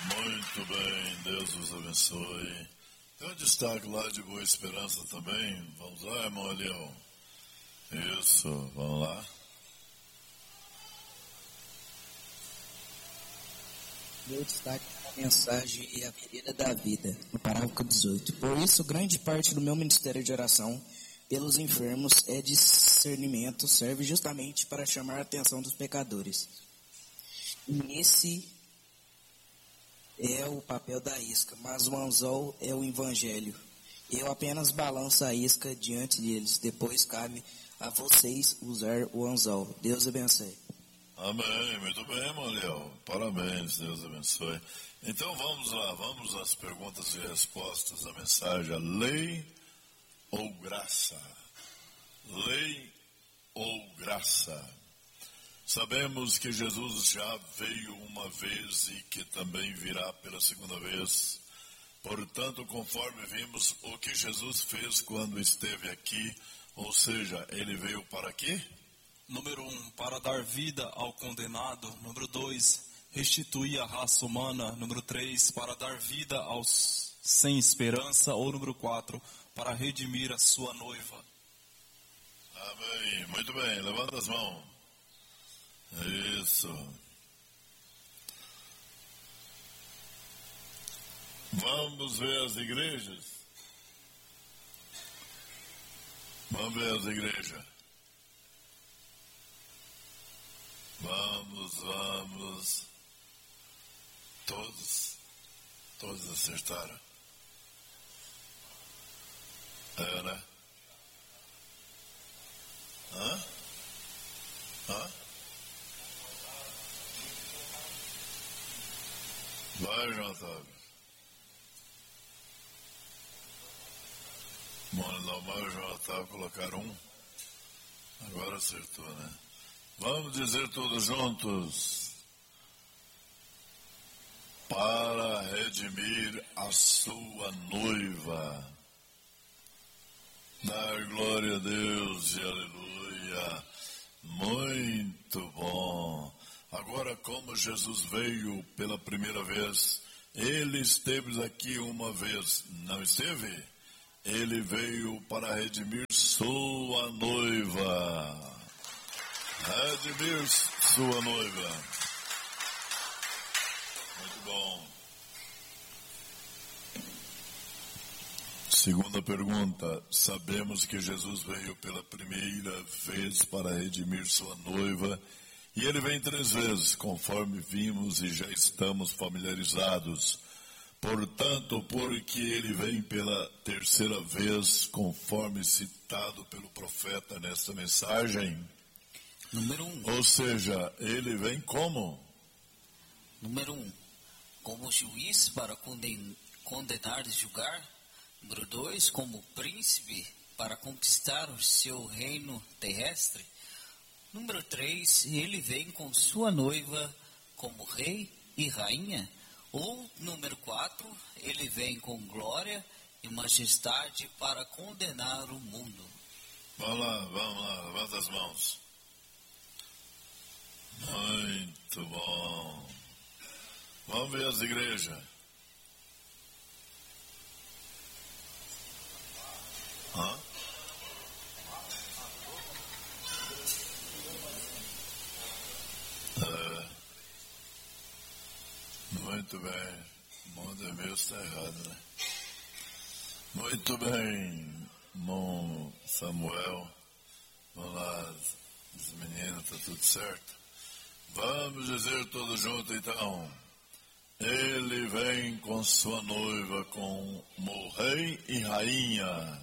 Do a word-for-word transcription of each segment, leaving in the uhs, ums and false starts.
Muito bem, Deus os abençoe. Tem um destaque lá de Boa Esperança também. Vamos lá, irmão Elião. Isso, vamos lá. Meu destaque na mensagem é a vereda da vida, no parágrafo dezoito. Por isso, grande parte do meu ministério de oração pelos enfermos é discernimento, serve justamente para chamar a atenção dos pecadores. E esse é o papel da isca, mas o anzol é o evangelho. Eu apenas balanço a isca diante deles, depois cabe a vocês usar o anzol. Deus abençoe. Amém, muito bem, irmão Leão. Parabéns, Deus abençoe. Então vamos lá, vamos às perguntas e respostas da mensagem. Lei ou graça? Lei ou graça? Sabemos que Jesus já veio uma vez e que também virá pela segunda vez. Portanto, conforme vimos o que Jesus fez quando esteve aqui, ou seja, ele veio para quê? Número um, para dar vida ao condenado. Número dois, restituir a raça humana. Número três, para dar vida aos sem esperança. Ou número quatro, para redimir a sua noiva. Amém. Muito bem, levanta as mãos. Isso. Vamos ver as igrejas. Vamos ver as igrejas. Vamos, vamos. Todos, todos acertaram. É, né? Hã? Hã? Vai, João Otávio. Mano, mas o João Otávio colocaram um. Agora acertou, né? Vamos dizer todos juntos. Para redimir a sua noiva. Dar glória a Deus e aleluia. Muito bom. Agora, como Jesus veio pela primeira vez, ele esteve aqui uma vez, não esteve? Ele veio para redimir sua noiva. Redimir sua noiva. Muito bom. Segunda pergunta. Sabemos que Jesus veio pela primeira vez para redimir sua noiva. E ele vem três vezes, conforme vimos e já estamos familiarizados. Portanto, porque ele vem pela terceira vez, conforme citado pelo profeta nesta mensagem. Número um. Ou seja, ele vem como? Número um, como juiz para conden- condenar e julgar. Número dois, como príncipe para conquistar o seu reino terrestre. Número três, ele vem com sua noiva como rei e rainha. Ou, número quatro, ele vem com glória e majestade para condenar o mundo. Vamos lá, vamos lá, levanta as mãos. Muito bom. Vamos ver as igrejas. Hã? É. Muito bem. O mundo é meu, está errado, né? Muito bem, irmão Samuel. Vamos lá, os meninos, está tudo certo? Vamos dizer todos juntos então. Ele vem com sua noiva como rei e rainha.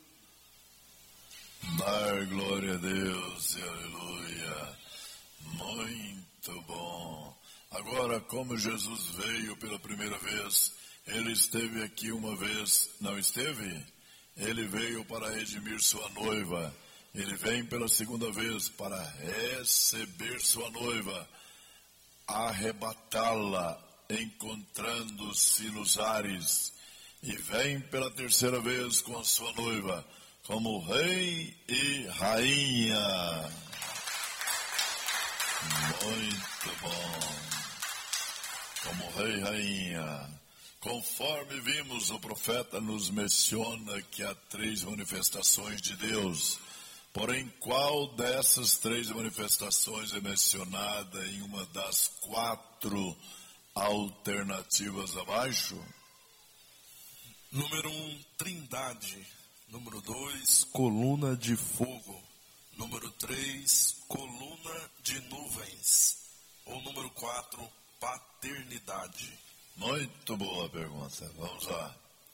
Dar glória a Deus e aleluia. Muito bom. Agora, como Jesus veio pela primeira vez, ele esteve aqui uma vez, não esteve? Ele veio para redimir sua noiva. Ele vem pela segunda vez para receber sua noiva, arrebatá-la, encontrando-se nos ares. E vem pela terceira vez com a sua noiva, como rei e rainha. Muito bom. como rei e rainha. Conforme vimos, o profeta nos menciona que há três manifestações de Deus. Porém, qual dessas três manifestações é mencionada em uma das quatro alternativas abaixo? Número um, Trindade. Número dois, coluna de fogo. Número três, coluna de nuvens. Ou número quatro, paternidade. Muito boa pergunta. Vamos lá.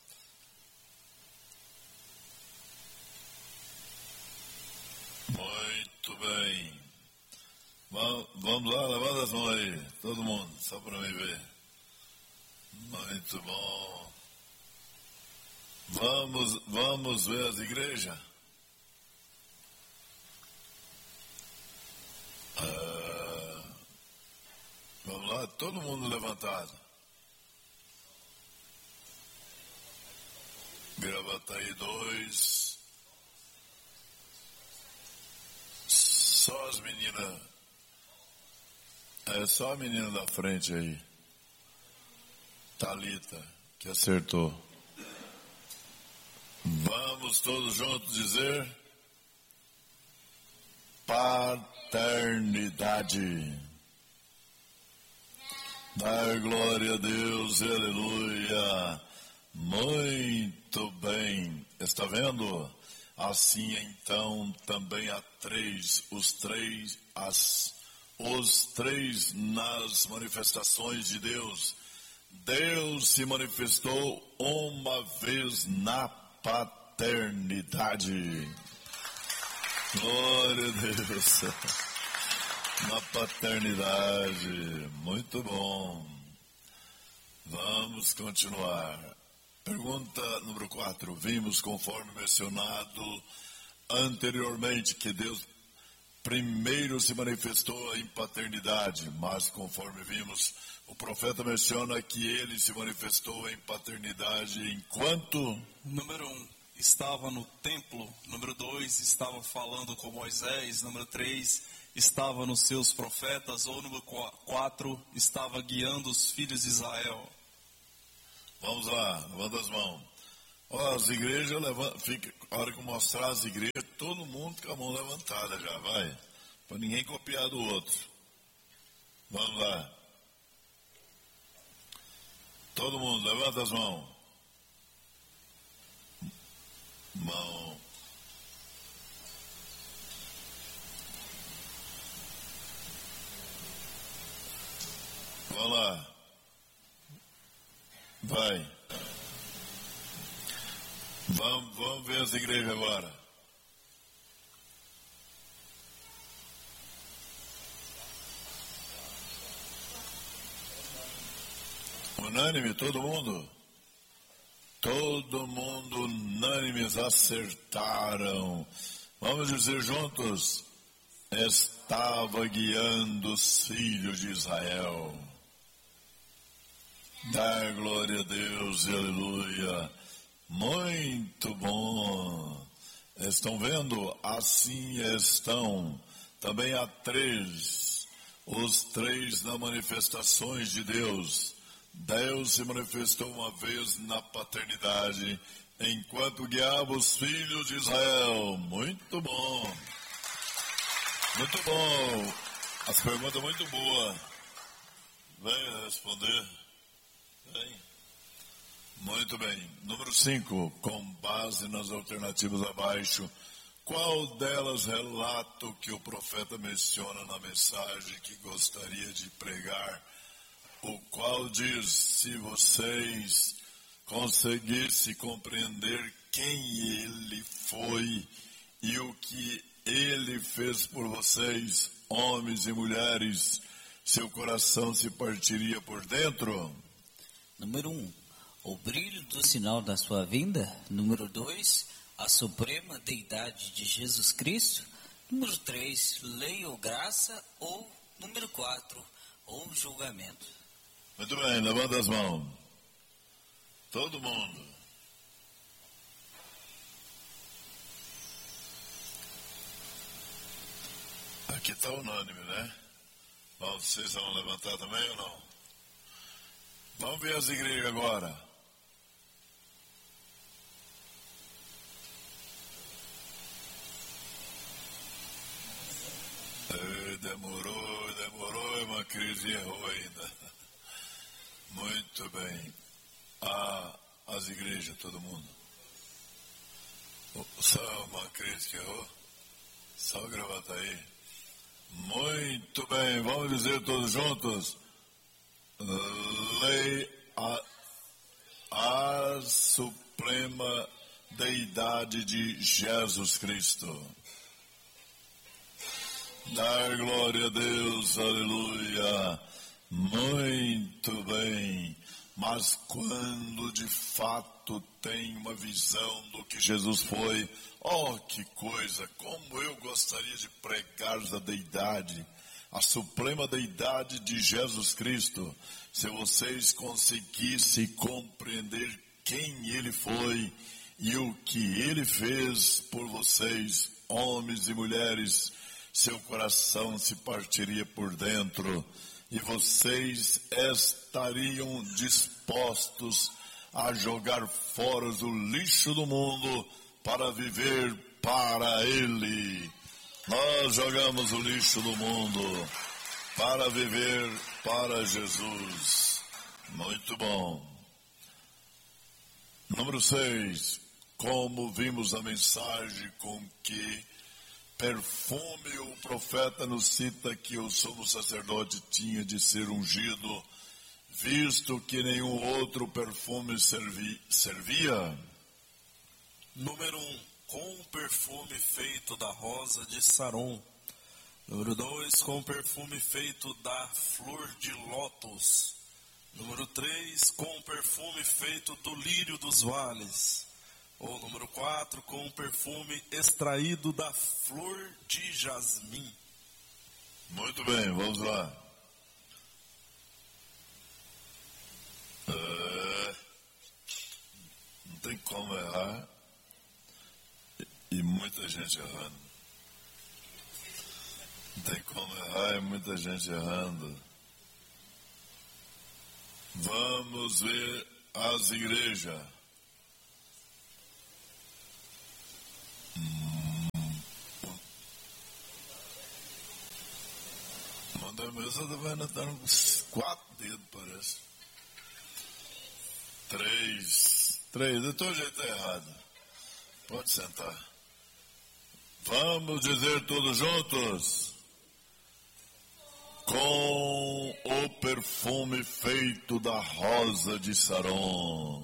Muito bem. Vamos lá, levanta as mãos aí. Todo mundo, só para mim ver. Muito bom. Vamos, vamos ver as igrejas? Ah, vamos lá, todo mundo levantado. Gravataí dois. Só as meninas. É só a menina da frente aí. Thalita, que acertou. Vamos todos juntos dizer: paternidade. Dar glória a Deus, aleluia. Muito bem. Está vendo? Assim então também há três, os três, as, os três nas manifestações de Deus. Deus se manifestou uma vez na paternidade. Glória a Deus. Na paternidade. Muito bom. Vamos continuar. Pergunta número quatro. Vimos, conforme mencionado anteriormente, que Deus primeiro se manifestou em paternidade, mas conforme vimos, o profeta menciona que ele se manifestou em paternidade enquanto... Número um, estava no templo. Número dois, estava falando com Moisés. Número três, estava nos seus profetas. Ou número quatro, estava guiando os filhos de Israel. Vamos lá, levanta as mãos. Ó, as igrejas, levanta, fica, a hora que eu mostrar as igrejas, todo mundo com a mão levantada já, vai. Para ninguém copiar do outro. Vamos lá. Todo mundo, levanta as mãos. Mão. Vamos lá. Vai. Vamos, vamos ver as igrejas agora. Unânime, todo mundo? Todo mundo unânimes acertaram. Vamos dizer juntos: estava guiando os filhos de Israel. Dá glória a Deus, aleluia. Muito bom. Estão vendo? Assim estão. Também há três. Os três nas manifestações de Deus. Deus se manifestou uma vez na paternidade, enquanto guiava os filhos de Israel. Muito bom. Muito bom. As perguntas muito boas. Vem responder. Bem. Muito bem. Número cinco. Com base nas alternativas abaixo, qual delas relata o que o profeta menciona na mensagem que gostaria de pregar? O qual diz: se vocês conseguissem compreender quem ele foi e o que ele fez por vocês, homens e mulheres, seu coração se partiria por dentro? Número um, o brilho do sinal da sua vinda. Número dois, a suprema deidade de Jesus Cristo. Número três, lei ou graça. Ou número quatro, ou julgamento. Muito bem, levanta as mãos. Todo mundo. Aqui está unânime, né? Vocês vão levantar também ou não? Vamos ver as igrejas agora. Demorou, demorou, é uma crise errou ainda. Muito bem. Ah, as igrejas, todo mundo. Só uma crise que errou? Só gravata aí. Muito bem, vamos dizer todos juntos. Lei a, a suprema deidade de Jesus Cristo. Dar glória a Deus, aleluia. Muito bem. Mas quando de fato tem uma visão do que Jesus foi, oh, que coisa, como eu gostaria de pregar a deidade, a suprema deidade de Jesus Cristo, se vocês conseguissem compreender quem Ele foi e o que Ele fez por vocês, homens e mulheres, seu coração se partiria por dentro e vocês estariam dispostos a jogar fora o lixo do mundo para viver para Ele. Nós jogamos o lixo do mundo para viver para Jesus. Muito bom. Número seis. Como vimos a mensagem com que perfume, o profeta nos cita que o sumo sacerdote tinha de ser ungido, visto que nenhum outro perfume servi, servia. Número um, com o perfume feito da rosa de Saron. Número dois, com o perfume feito da flor de lótus. Número três, com o perfume feito do lírio dos vales. Ou número quatro, com o perfume extraído da flor de jasmim. Muito bem, vamos lá. É, não tem como errar. E, e muita gente errando. Não tem como errar e muita gente errando. Vamos ver as igrejas. Manda mesmo, vai anotar uns quatro dedos, parece. Três. Três, de todo jeito é errado. Pode sentar. Vamos dizer todos juntos. Com o perfume feito da rosa de Saron.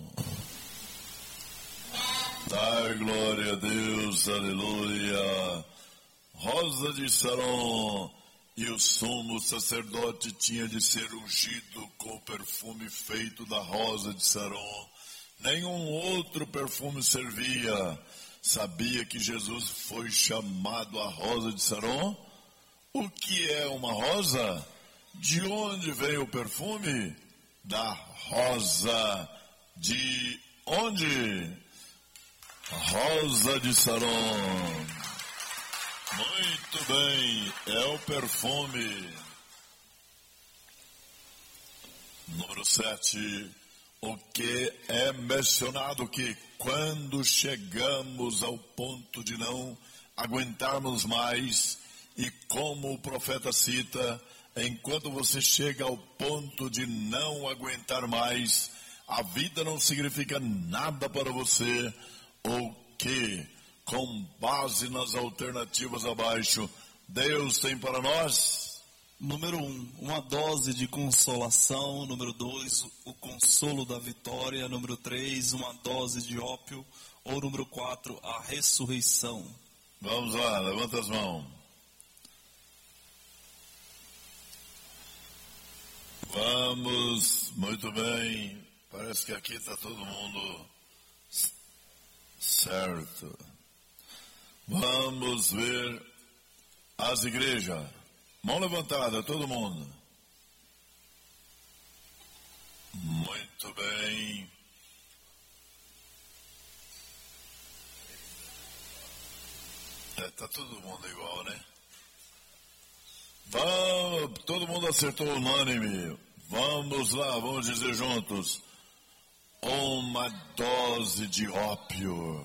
Dar glória a Deus, aleluia. Rosa de Saron, e o sumo sacerdote tinha de ser ungido com o perfume feito da rosa de Saron. Nenhum outro perfume servia. Sabia que Jesus foi chamado a rosa de Saron? O que é uma rosa? De onde vem o perfume? Da rosa de onde? Rosa de Saron. Muito bem, é o perfume. Número sete. O que é mencionado que quando chegamos ao ponto de não aguentarmos mais, e como o profeta cita, enquanto você chega ao ponto de não aguentar mais, a vida não significa nada para você, ou que, com base nas alternativas abaixo, Deus tem para nós? Número um, uma dose de consolação. Número dois, o consolo da vitória. Número três, uma dose de ópio. Ou número quatro, a ressurreição. Vamos lá, levanta as mãos. Vamos, muito bem. Parece que aqui está todo mundo certo. Vamos ver as igrejas. Mão levantada, todo mundo. Muito bem. É, tá todo mundo igual, né? Vamos, todo mundo acertou unânime. Vamos lá, vamos dizer juntos. Uma dose de ópio.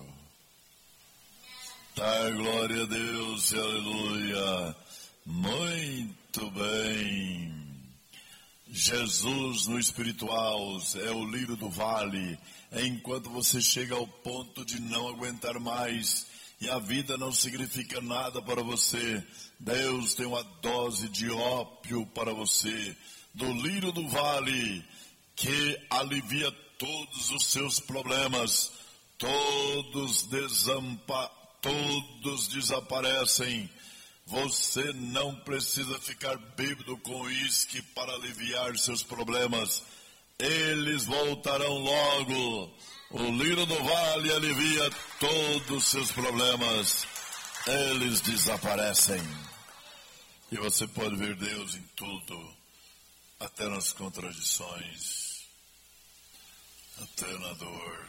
Dá glória a Deus, aleluia. Muito bem. Jesus no espiritual é o lírio do vale. Enquanto você chega ao ponto de não aguentar mais e a vida não significa nada para você, Deus tem uma dose de ópio para você, do lírio do vale, que alivia todos os seus problemas, todos, desampa, todos desaparecem. Você não precisa ficar bêbado com uísque para aliviar seus problemas. Eles voltarão logo. O lírio do vale alivia todos os seus problemas. Eles desaparecem. E você pode ver Deus em tudo, até nas contradições, até na dor.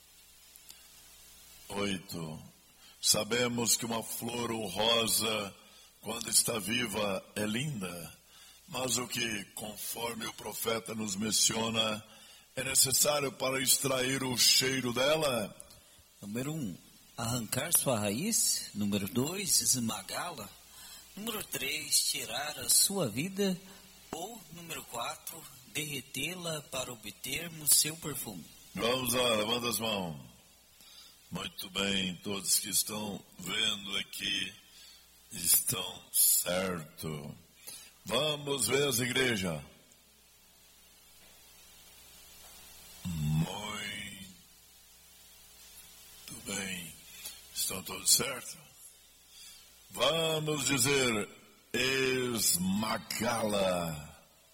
Oito. Sabemos que uma flor ou rosa, quando está viva, é linda, mas o que, conforme o profeta nos menciona, é necessário para extrair o cheiro dela? Número um, arrancar sua raiz. Número dois, esmagá-la. Número três, tirar a sua vida. Ou, número quatro, derretê-la para obtermos seu perfume. Vamos lá, levanta as mãos. Muito bem, todos que estão vendo aqui estão certo. Vamos ver as igrejas. Muito bem. Estão todos certos? Vamos dizer, esmagá-la.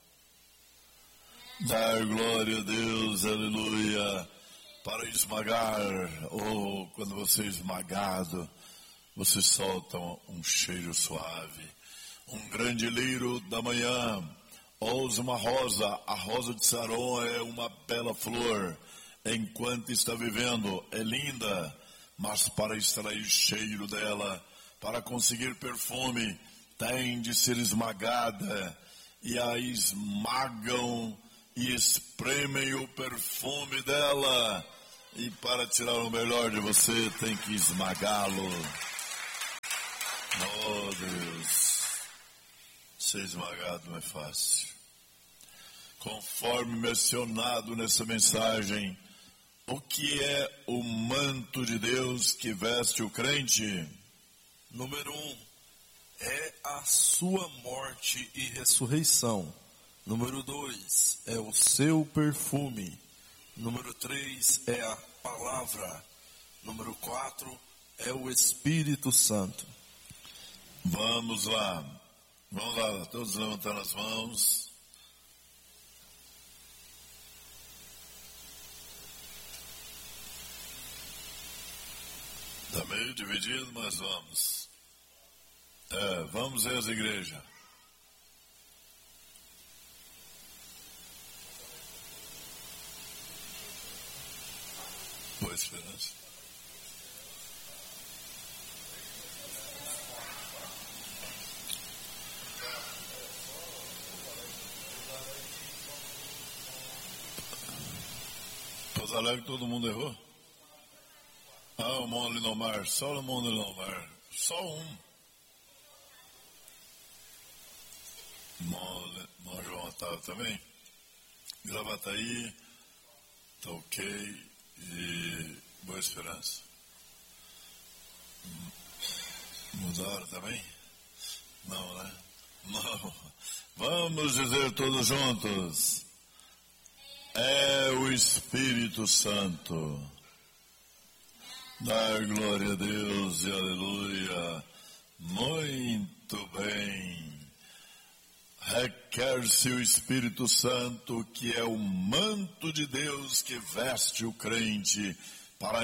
Dar glória a Deus, aleluia. Para esmagar, ou quando você é esmagado, você solta um cheiro suave. Um grande lírio da manhã, ou uma rosa. A rosa de Saron é uma bela flor. Enquanto está vivendo, é linda, mas para extrair cheiro dela, para conseguir perfume, tem de ser esmagada. E a esmagam e espremem o perfume dela. E para tirar o melhor de você, tem que esmagá-lo. Oh, Deus. Ser esmagado não é fácil. Conforme mencionado nessa mensagem, o que é o manto de Deus que veste o crente? Número um, é a sua morte e ressurreição. Número dois, é o seu perfume. Número três, é a palavra. Número quatro, é o Espírito Santo. Vamos lá. Vamos lá, todos levantando as mãos. Está meio dividido, mas vamos. É, vamos ver as igrejas. Boa Esperança. Pouso Alegre todo mundo errou? Ah, o Monte Linomar, só o Monte Linomar, só um. Monte João Otávio também. Gravataí, tá ok. E Boa Esperança. Mudaram também? Não, né? Não. Vamos dizer todos juntos. É o Espírito Santo. Dar glória a Deus e aleluia. Muito bem. Requer-se o Espírito Santo, que é o manto de Deus que veste o crente,